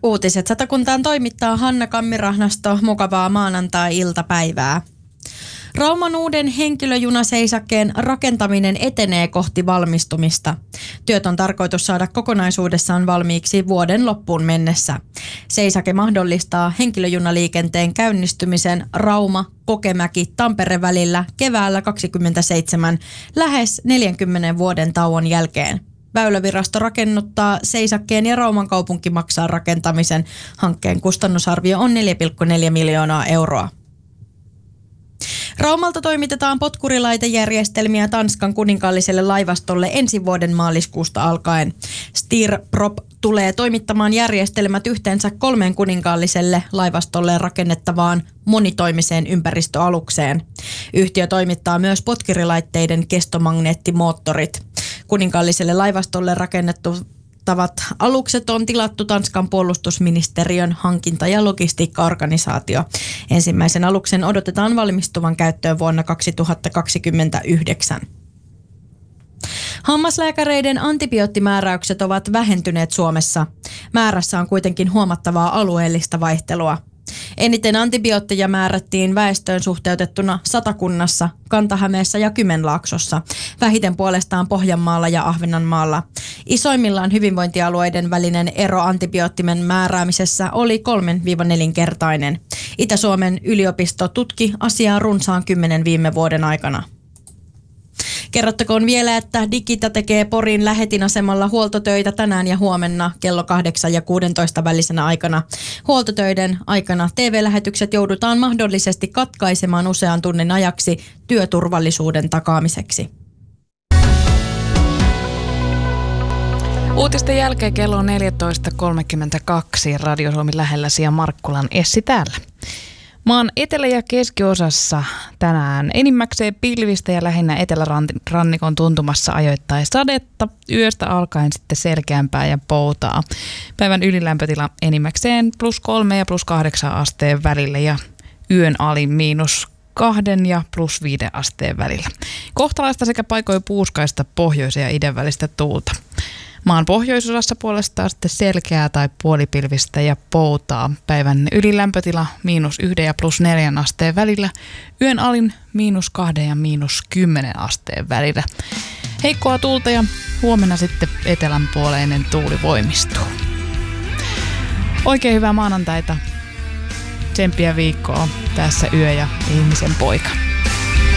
Uutiset Satakuntaan toimittaa Hanna Kammirahnasto. Mukavaa maanantai-iltapäivää. Rauman uuden henkilöjunaseisakkeen rakentaminen etenee kohti valmistumista. Työt on tarkoitus saada kokonaisuudessaan valmiiksi vuoden loppuun mennessä. Seisake mahdollistaa henkilöjunaliikenteen käynnistymisen Rauma-Kokemäki-Tampere välillä keväällä 2027 lähes 40 vuoden tauon jälkeen. Väylävirasto rakennuttaa seisakkeen ja Rauman kaupunki maksaa rakentamisen. Hankkeen kustannusarvio on 4,4 miljoonaa euroa. Raumalta toimitetaan potkurilaitejärjestelmiä Tanskan kuninkaalliselle laivastolle ensi vuoden maaliskuusta alkaen. Stirprop tulee toimittamaan järjestelmät yhteensä 3 kuninkaalliselle laivastolle rakennettavaan monitoimiseen ympäristöalukseen. Yhtiö toimittaa myös potkurilaitteiden kestomagneettimoottorit. Kuninkaalliselle laivastolle rakennettavat alukset on tilattu Tanskan puolustusministeriön hankinta- ja logistiikkaorganisaatio. Ensimmäisen aluksen odotetaan valmistuvan käyttöön vuonna 2029. Hammaslääkäreiden antibioottimääräykset ovat vähentyneet Suomessa. Määrässä on kuitenkin huomattavaa alueellista vaihtelua. Eniten antibiootteja määrättiin väestöön suhteutettuna Satakunnassa, Kanta-Hämeessä ja Kymenlaaksossa. Vähiten puolestaan Pohjanmaalla ja Ahvenanmaalla. Isoimmillaan hyvinvointialueiden välinen ero antibioottimen määräämisessä oli 3-4-kertainen. Itä-Suomen yliopisto tutki asiaa runsaan 10 viime vuoden aikana. Kerrottakoon vielä, että Digita tekee Porin Lähetin-asemalla huoltotöitä tänään ja huomenna kello 8 ja 16 välisenä aikana. Huoltotöiden aikana TV-lähetykset joudutaan mahdollisesti katkaisemaan usean tunnin ajaksi työturvallisuuden takaamiseksi. Uutisten jälkeen kello on 14.32. Radio Suomi lähellä ja Markkulan Essi täällä. Maan etelä- ja keskiosassa tänään enimmäkseen pilvistä ja lähinnä etelärannikon tuntumassa ajoittain sadetta. Yöstä alkaen sitten selkeämpää ja poutaa. Päivän ylilämpötila enimmäkseen +3 ja +8 asteen välillä ja yön alin -2 ja +5 asteen välillä. Kohtalaista sekä paikoin puuskaista pohjois- ja idän välistä tuulta. Maan pohjoisosassa puolestaan sitten selkeää tai puolipilvistä ja poutaa. Päivän ylilämpötila -1 ja +4 asteen välillä. Yön alin -2 ja -10 asteen välillä. Heikkoa tuulta ja huomenna sitten etelänpuoleinen tuuli voimistuu. Oikein hyvää maanantaita. Tsemppiä viikkoa. Tässä Yö ja ihmisen poika.